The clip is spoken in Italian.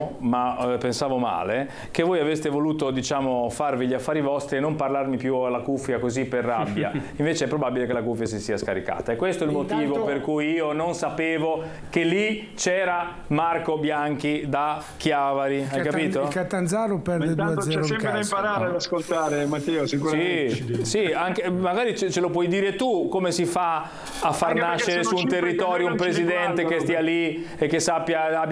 ma pensavo male, che voi aveste voluto, diciamo, farvi gli affari vostri e non parlarmi più alla cuffia così per rabbia. Invece è probabile che la cuffia si sia scaricata. E questo è il motivo per cui io non sapevo che lì c'era Marco Bianchi da Chiavari. Hai capito? Il Catanzaro perde 2-0 c'è sempre da imparare ad ascoltare, Matteo, sicuramente. Sì, anche, magari ce lo puoi dire tu come si fa a far nascere su un territorio un presidente che stia lì e che sappia